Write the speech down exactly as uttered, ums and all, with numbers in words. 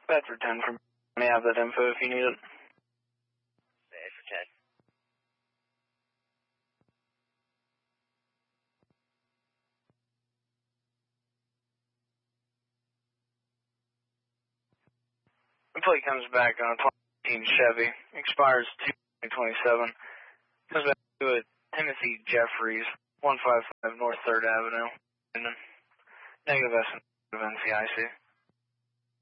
Bedford ten from me. Have that info if you need it. Bedford ten. The plate comes back on a twenty eighteen Chevy. Expires two twenty-seven. Comes back to a Timothy Jeffries, one fifty-five North third Avenue. And then negative S of N C I C.